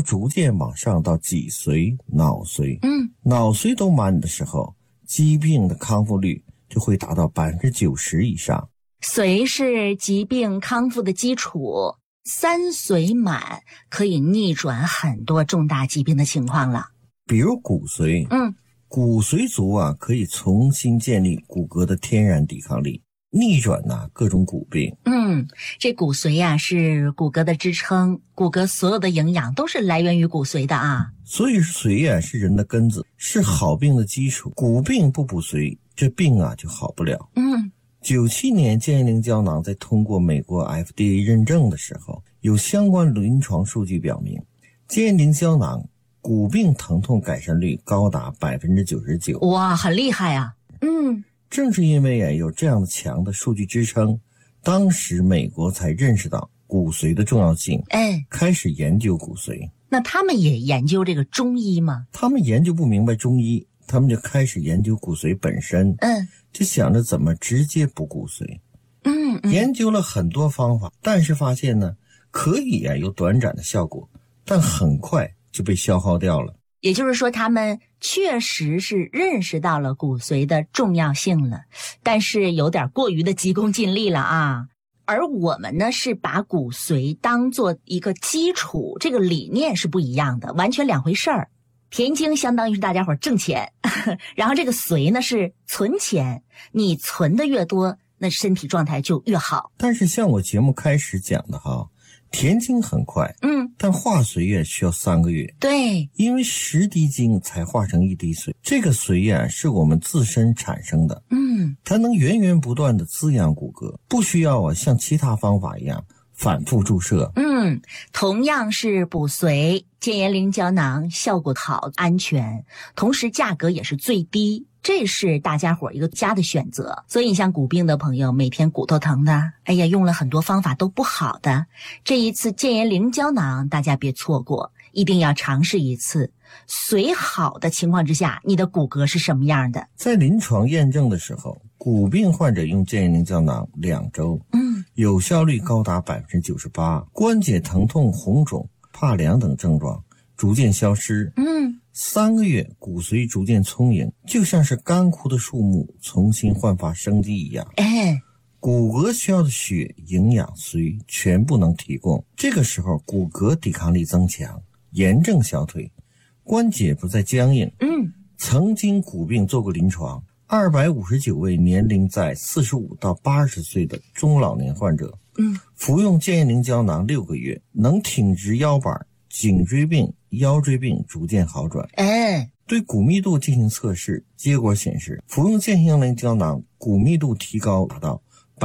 后逐渐往上到脊髓、脑髓。脑髓都满的时候，疾病的康复率就会达到90%以上。 髓是疾病康复的基础，三髓满可以逆转很多重大疾病的情况了。 比如骨髓，骨髓足啊，可以重新建立骨骼的天然抵抗力，逆转各种骨病。 这骨髓呀，是骨骼的支撑，骨骼所有的营养都是来源于骨髓的啊。 所以髓是人的根子，是好病的基础。骨病不补髓，这病就好不了。97年健叶灵胶囊在通过美国 FDA 认证的时候，有相关临床数据表明，健叶灵胶囊骨病疼痛改善率高达99%。 哇，很厉害啊。 正是因为有这样的强的数据支撑，当时美国才认识到骨髓的重要性，开始研究骨髓。 那他们也研究这个中医吗？ 他们研究不明白中医，他们就开始研究骨髓本身，就想着怎么直接补骨髓。研究了很多方法，但是发现呢，可以有短暂的效果，但很快就被消耗掉了。 也就是说，他们确实是认识到了骨髓的重要性了，但是有点过于的急功近利了啊。而我们呢，是把骨髓当做一个基础，这个理念是不一样的，完全两回事儿。田经相当于是大家伙挣钱，然后这个髓呢是存钱，你存的越多，那身体状态就越好。 但是像我节目开始讲的田经很快，但化髓需要3个月。 对， 因为10滴精才化成1滴髓，这个髓是我们自身产生的，它能源源不断的滋养骨骼，不需要像其他方法一样反复注射。 同样是补髓，健叶灵胶囊效果好、安全，同时价格也是最低，这是大家伙一个佳的选择。所以你像骨病的朋友，每天骨头疼的，用了很多方法都不好的，这一次健叶灵胶囊大家别错过，一定要尝试一次。髓好的情况之下，你的骨骼是什么样的？ 在临床验证的时候，骨病患者用健叶灵胶囊2周，有效率高达98%，关节疼痛、红肿、怕凉等症状逐渐消失。3个月骨髓逐渐充盈，就像是干枯的树木重新焕发生机一样。骨骼需要的血、营养、髓全部能提供，这个时候骨骼抵抗力增强，炎症消退，关节不再僵硬。曾经骨病做过临床，259位年龄在45到80岁的中老年患者，服用健叶灵胶囊6个月，能挺直腰板，颈椎病、腰椎病逐渐好转。对骨密度进行测试，结果显示服用健叶灵胶囊骨密度提高达到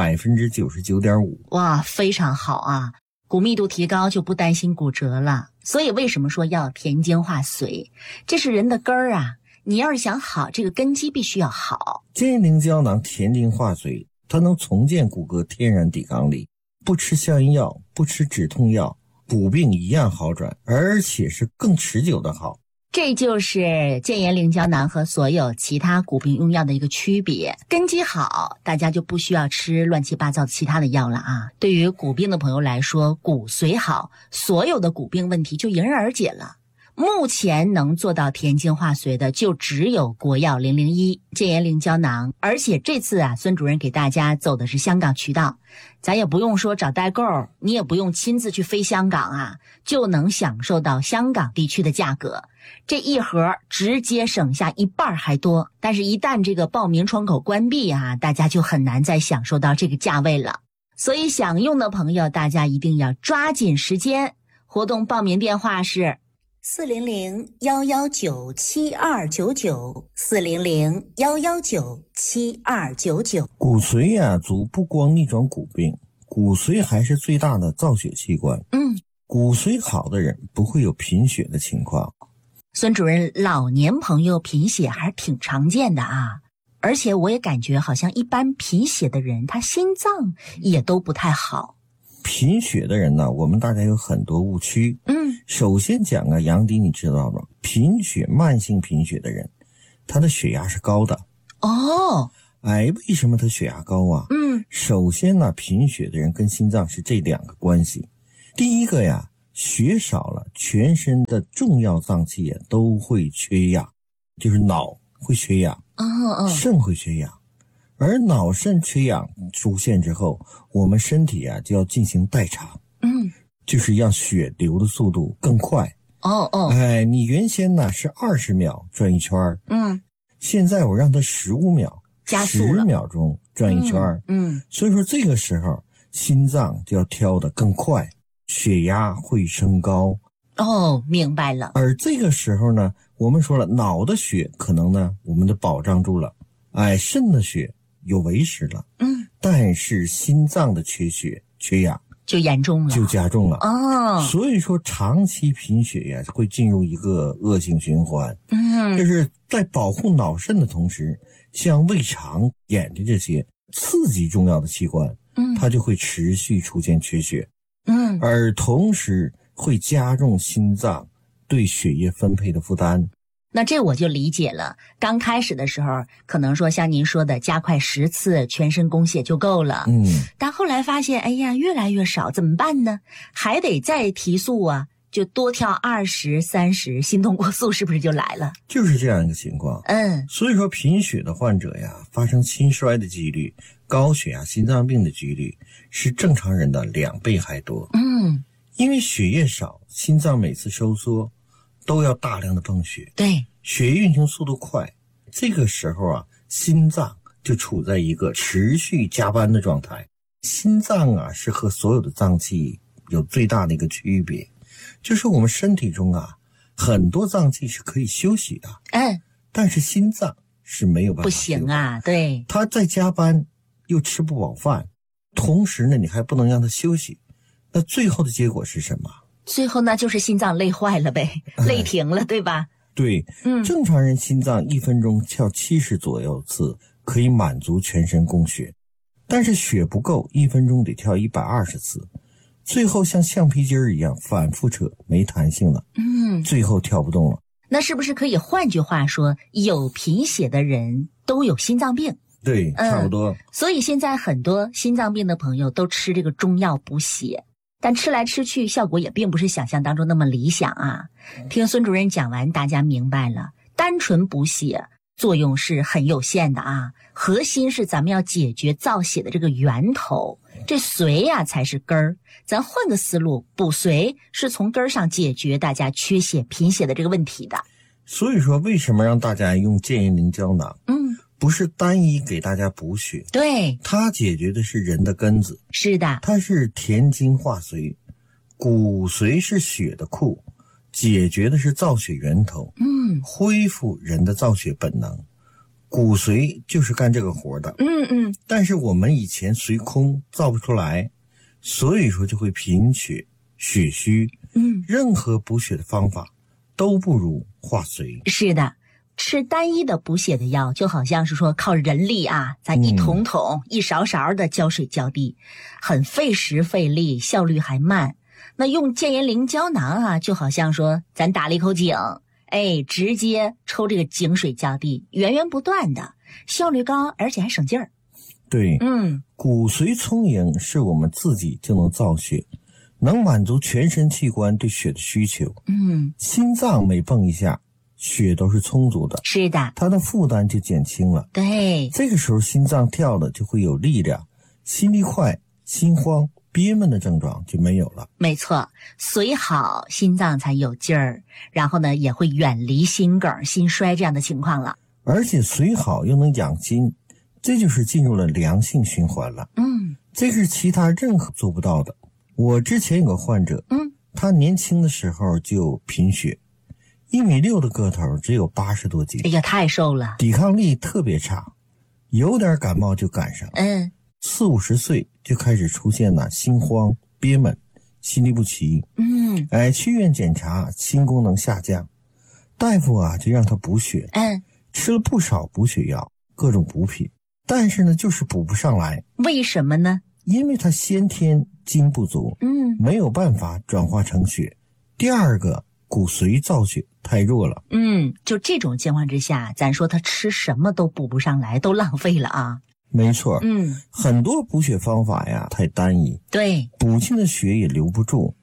99.5%。 哇，非常好啊！骨密度提高就不担心骨折了。所以为什么说要田经化髓？这是人的根儿啊！你要是想好，这个根基必须要好。 健叶灵胶囊田经化髓，它能重建骨骼天然抵抗力，不吃消炎药，不吃止痛药，骨病一样好转，而且是更持久的好。 这就是健叶灵胶囊和所有其他骨病用药的一个区别。根基好，大家就不需要吃乱七八糟的其他的药了啊。对于骨病的朋友来说，骨髓好，所有的骨病问题就迎刃而解了。目前能做到田经化髓的就只有国药001健叶灵胶囊，而且这次孙主任给大家走的是香港渠道，咱也不用说找代购，你也不用亲自去飞香港就能享受到香港地区的价格。这一盒直接省下1半还多，但是一旦这个报名窗口关闭大家就很难再享受到这个价位了。所以想用的朋友，大家一定要抓紧时间。活动报名电话是400-119-7299，400-119-7299。 骨髓足不光逆转骨病，骨髓还是最大的造血器官。骨髓好的人不会有贫血的情况。 孙主任，老年朋友贫血还是挺常见的而且我也感觉好像一般贫血的人他心脏也都不太好。 贫血的人呢，我们大家有很多误区。首先讲杨迪你知道吗？贫血、慢性贫血的人，他的血压是高的。为什么他血压高首先呢，贫血的人跟心脏是这2个关系。第一个血少了，全身的重要脏器都会缺氧，就是脑会缺氧，肾会缺氧。而脑肾缺氧出现之后，我们身体就要进行代偿，就是让血流的速度更快。你原先呢是20秒转一圈，现在我让它15秒， 加速了 10秒钟转一圈，所以说这个时候心脏就要跳得更快，血压会升高。 明白了。 而这个时候呢，我们说了，脑的血可能呢我们都保障住了，肾的血有维持了，但是心脏的缺血缺氧就严重了， 就加重了。所以说长期贫血会进入一个恶性循环。就是在保护脑肾的同时，像胃肠、眼睛这些刺激重要的器官，它就会持续出现缺血。而同时会加重心脏对血液分配的负担。 那这我就理解了，刚开始的时候可能说像您说的加快10次全身供血就够了，但后来发现越来越少，怎么办呢？还得再提速啊，就多跳20、30，心动过速是不是就来了？ 就是这样一个情况。所以说贫血的患者发生心衰的几率、高血压、心脏病的几率是正常人的2倍还多。因为血液少，心脏每次收缩都要大量的泵血， 对， 血液运行速度快，这个时候心脏就处在一个持续加班的状态。心脏是和所有的脏器有最大的一个区别，就是我们身体中很多脏器是可以休息的，但是心脏是没有办法不行对， 它在加班又吃不饱饭，同时呢你还不能让它休息，那最后的结果是什么？ 最后那就是心脏累坏了呗，累停了，对吧？ 对，正常人心脏1分钟跳70左右次可以满足全身供血，但是血不够，1分钟得跳120次，最后像橡皮筋一样反复扯，没弹性了，最后跳不动了。 那是不是可以换句话说，有贫血的人都有心脏病？ 对，差不多。 所以现在很多心脏病的朋友都吃这个中药补血，但吃来吃去效果也并不是想象当中那么理想听孙主任讲完，大家明白了，单纯补血作用是很有限的核心是咱们要解决造血的这个源头，这髓才是根儿。咱换个思路，补髓是从根儿上解决大家缺血贫血的这个问题的。 所以说为什么让大家用健银灵胶囊？不是单一给大家补血， 对， 它解决的是人的根子。 是的， 它是填精化髓，骨髓是血的库，解决的是造血源头，恢复人的造血本能。骨髓就是干这个活的，但是我们以前髓空造不出来，所以说就会贫血、血虚。任何补血的方法都不如化髓。 是的。吃单一的补血的药，就好像是说靠人力咱一桶桶、一勺勺的浇水浇地，很费时费力，效率还慢。那用健银灵胶囊就好像说咱打了一口井，直接抽这个井水浇地，源源不断的，效率高，而且还省劲儿。 对，骨髓充盈是我们自己就能造血，能满足全身器官对血的需求。心脏每蹦一下，血都是充足的， 是的， 它的负担就减轻了。 对， 这个时候心脏跳的就会有力量，心率快、心慌、憋闷的症状就没有了。 没错，髓好，心脏才有劲儿，然后呢也会远离心梗、心衰这样的情况了。 而且髓好又能养心，这就是进入了良性循环了。这是其他任何做不到的。我之前有个患者，他年轻的时候就贫血，1.6米的个头，只有80多斤。 太瘦了， 抵抗力特别差，有点感冒就赶上。40、50岁就开始出现了心慌、憋闷、心律不齐。去医院检查，心功能下降，大夫就让他补血。吃了不少补血药，各种补品，但是呢，就是补不上来。 为什么呢？ 因为他先天筋不足，没有办法转化成血。第二个，骨髓造血太弱了。 就这种情况之下，咱说他吃什么都补不上来，都浪费了没错，很多补血方法太单一， 对， 补进的血也留不住，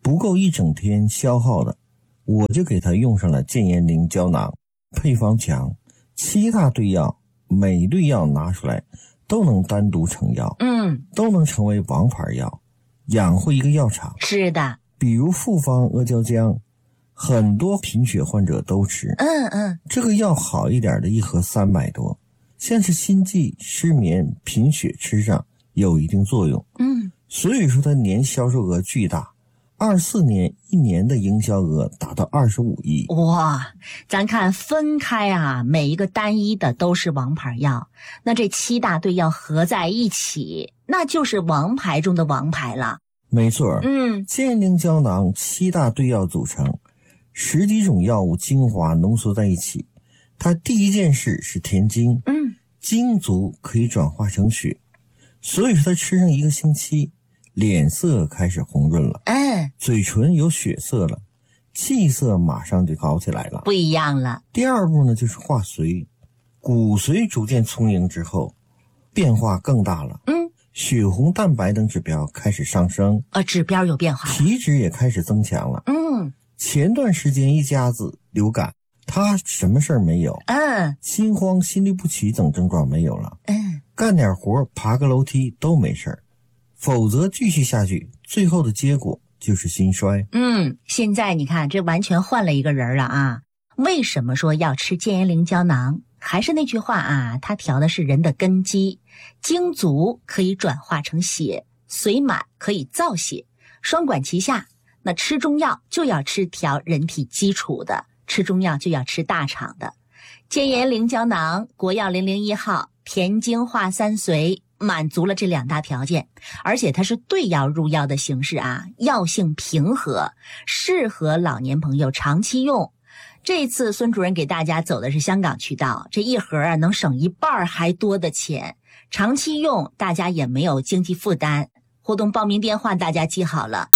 不够一整天消耗的，我就给他用上了健颜灵胶囊，配方强，7大对药，每对药拿出来都能单独成药，都能成为王牌药，养活一个药厂。 是的， 比如复方阿胶浆，很多贫血患者都吃，这个药好一点的一盒300多，像是心悸、失眠、贫血吃上有一定作用，所以说它年销售额巨大。24年1年的营销额达到25亿。 哇，咱看分开啊，每一个单一的都是王牌药，那这7大对药合在一起，那就是王牌中的王牌了。 没错，健颜灵胶囊7大对药组成，10几种药物精华浓缩在一起。它第一件事是填精，精足可以转化成血，所以说他吃上1个星期，脸色开始红润了，嘴唇有血色了，气色马上就好起来了， 不一样了。 第二步呢，就是化髓，骨髓逐渐充盈之后，变化更大了，血红蛋白等指标开始上升， 指标有变化了， 体脂也开始增强了，前段时间一家子流感，他什么事儿没有，心慌、心律不齐等症状没有了，干点活、爬个楼梯都没事儿，否则继续下去，最后的结果就是心衰。 现在你看，这完全换了一个人了啊！为什么说要吃健颜灵胶囊？还是那句话啊，它调的是人的根基，精足可以转化成血，髓满可以造血，双管齐下。那吃中药就要吃调人体基础的，吃中药就要吃大厂的。健颜灵胶囊国药001号，填精化3髓，满足了这2大条件，而且它是对药入药的形式啊，药性平和，适合老年朋友长期用。这一次孙主任给大家走的是香港渠道，这一盒啊能省1半还多的钱，长期用大家也没有经济负担。活动报名电话大家记好了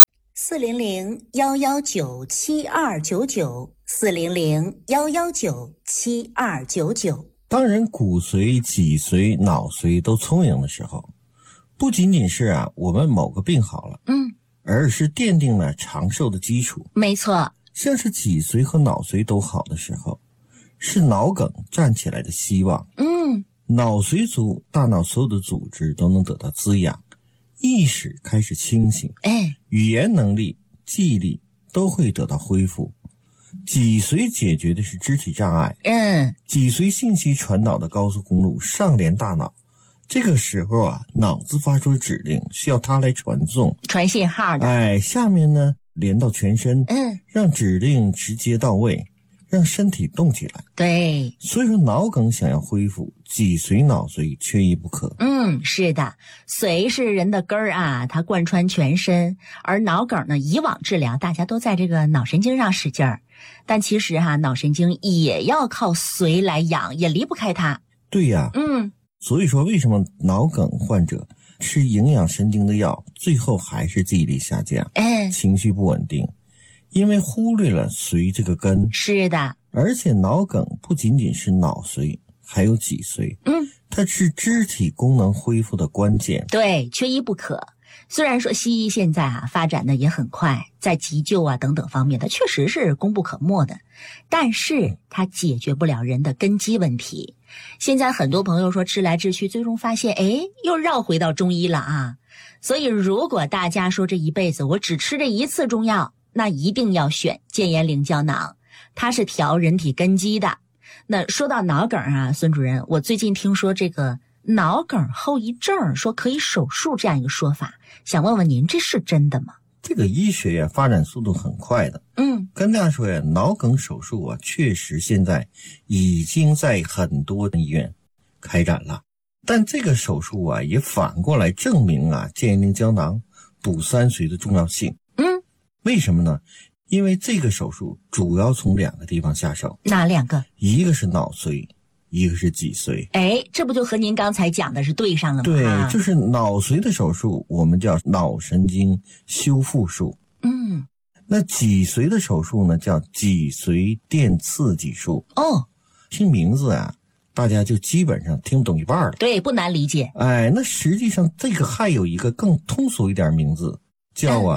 ，400-119-7299，400-119-7299。 当人骨髓、脊髓、脑髓都充盈的时候，不仅仅是我们某个病好了，而是奠定了长寿的基础。 没错， 像是脊髓和脑髓都好的时候，是脑梗站起来的希望。脑髓足，大脑所有的组织都能得到滋养，意识开始清醒，语言能力、记忆力都会得到恢复。脊髓解决的是肢体障碍，脊髓信息传导的高速公路上连大脑，这个时候脑子发出指令需要它来传送， 传信号的。 下面呢连到全身，让指令直接到位，让身体动起来。 对， 所以说脑梗想要恢复，脊髓脑髓缺一不可。 是的，髓是人的根儿啊，它贯穿全身，而脑梗呢，以往治疗大家都在这个脑神经上使劲儿，但其实脑神经也要靠髓来养，也离不开它。 对呀，所以说为什么脑梗患者吃营养神经的药，最后还是记忆力下降，情绪不稳定，因为忽略了髓这个根。是的，而且脑梗不仅仅是脑髓，还有脊髓，它是肢体功能恢复的关键。对，缺一不可。虽然说西医现在发展的也很快，在急救等等方面它确实是功不可没的，但是它解决不了人的根基问题。现在很多朋友说治来治去，最终发现又绕回到中医了啊。所以如果大家说这一辈子我只吃这一次中药，那一定要选健颜灵胶囊，它是调人体根基的。那说到脑梗孙主任，我最近听说这个脑梗后遗症说可以手术这样一个说法，想问问您，这是真的吗？这个医学发展速度很快的。跟大家说脑梗手术确实现在已经在很多医院开展了，但这个手术也反过来证明健颜灵胶囊补3髓的重要性。为什么呢？因为这个手术主要从2个地方下手。哪2个？一个是脑髓，一个是脊髓。这不就和您刚才讲的是对上了吗？对，就是脑髓的手术我们叫脑神经修复术。那脊髓的手术呢叫脊髓电刺激术。听名字大家就基本上听不懂一半了。对，不难理解。那实际上这个还有一个更通俗一点名字，叫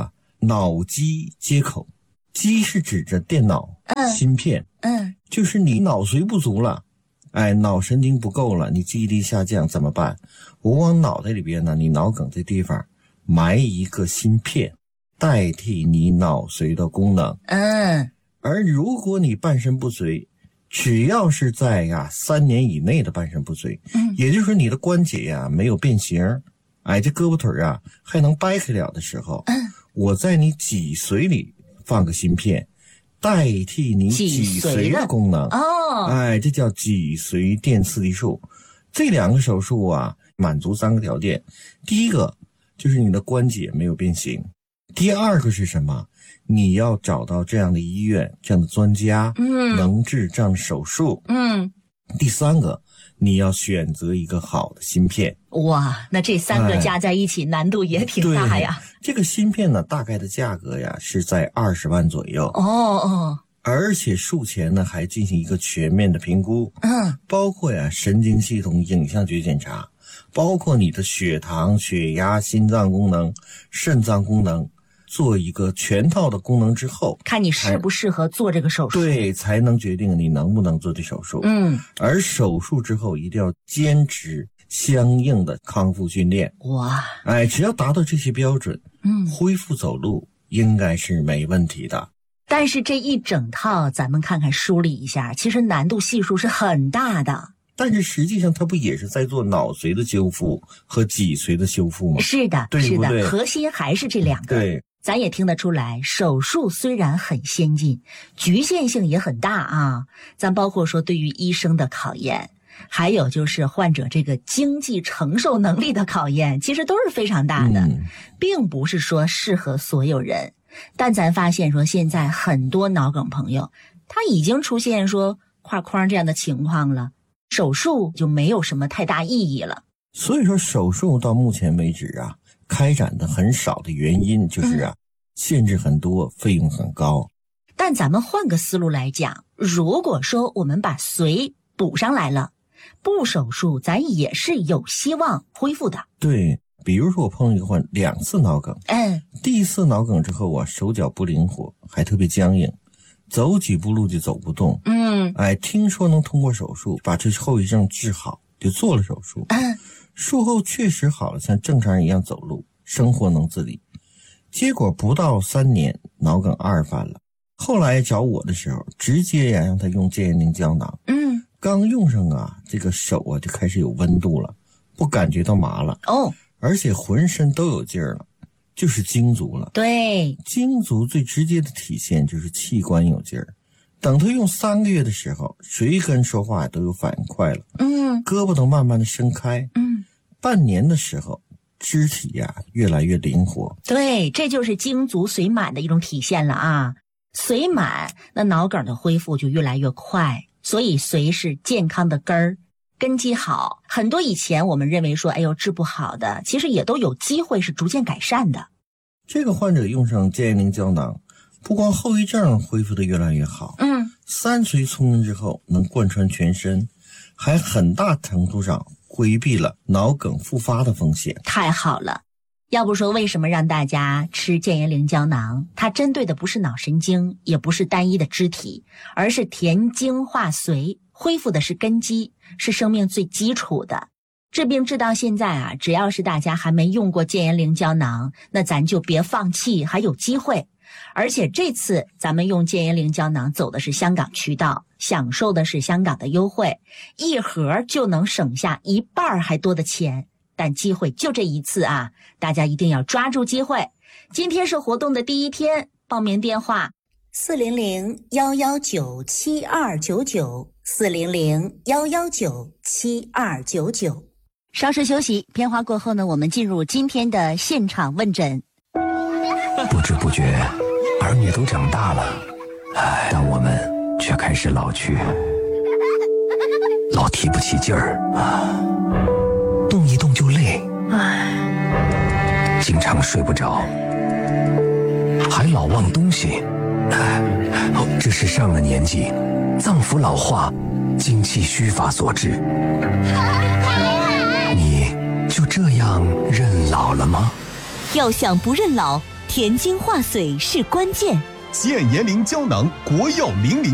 脑机接口，机是指着电脑、芯片，就是你脑髓不足了，脑神经不够了，你记忆力下降怎么办？我往脑袋里边呢，你脑梗这地方埋一个芯片，代替你脑髓的功能。而如果你半身不遂，只要是在3年以内的半身不遂，也就是说你的关节没有变形，这胳膊腿还能掰开了的时候，我在你脊髓里放个芯片，代替你脊髓的功能。这叫脊髓电刺激术。这2个手术满足3个条件。第一个就是你的关节没有变形，第二个是什么？你要找到这样的医院，这样的专家，能治这样的手术。第3个，你要选择一个好的芯片。 哇，那这3个加在一起，难度也挺大呀。 这个芯片呢，大概的价格是在20万左右。而且术前呢还进行一个全面的评估，包括神经系统影像学检查，包括你的血糖、血压、心脏功能、肾脏功能，做一个全套的功能之后， 看你适不适合做这个手术。 对，才能决定你能不能做这手术。而手术之后一定要坚持相应的康复训练。哇，只要达到这些标准，恢复走路应该是没问题的。 但是这一整套咱们看看梳理一下，其实难度系数是很大的。 但是实际上它不也是在做脑髓的修复和脊髓的修复吗？ 是的， 对不对？ 是的，核心还是这2个。 对， 咱也听得出来，手术虽然很先进，局限性也很大啊。咱包括说对于医生的考验，还有就是患者这个经济承受能力的考验，其实都是非常大的，并不是说适合所有人。但咱发现说，现在很多脑梗朋友，他已经出现说胯框这样的情况了，手术就没有什么太大意义了。 所以说手术到目前为止开展的很少的原因就是限制很多，费用很高。 但咱们换个思路来讲，如果说我们把髓补上来了，不手术咱也是有希望恢复的。 对，比如说我碰一个2次脑梗，第1次脑梗之后手脚不灵活，还特别僵硬，走几步路就走不动。听说能通过手术把这后遗症治好，就做了手术。术后确实好了，像正常人一样走路，生活能自理。结果不到3年，脑梗2犯了。后来找我的时候，直接让他用腱炎灵胶囊。刚用上这个手就开始有温度了，不感觉到麻了。而且浑身都有劲儿了，就是精足了。 对， 精足最直接的体现就是器官有劲儿。等他用3个月的时候，谁跟说话都有反应快了。胳膊都慢慢的伸开。半年的时候，肢体越来越灵活。 对，这就是精足髓满的一种体现了啊。髓满，那脑梗的恢复就越来越快。所以髓是健康的根儿，根基好，很多以前我们认为说治不好的，其实也都有机会是逐渐改善的。 这个患者用上腱炎灵胶囊，不光后遗症恢复得越来越好，3髓充分之后能贯穿全身，还很大程度上规避了脑梗复发的风险。 太好了，要不说为什么让大家吃腱炎灵胶囊，它针对的不是脑神经，也不是单一的肢体，而是填精化髓，恢复的是根基，是生命最基础的。治病治到现在只要是大家还没用过腱炎灵胶囊，那咱就别放弃，还有机会。而且这次咱们用腱炎灵胶囊走的是香港渠道，享受的是香港的优惠，一盒就能省下1半还多的钱。但机会就这一次大家一定要抓住机会。今天是活动的第1天，报名电话400-119-7299，400-119-7299。稍事休息，片花过后呢，我们进入今天的现场问诊。 不知不觉，儿女都长大了，但我们却开始老去，老提不起劲儿动一动就累，经常睡不着，还老忘东西，这是上了年纪，脏腑老化，精气虚乏所致。你就这样认老了吗？ 要想不认老， 田精化髓是关键。 健颜灵胶囊，国药00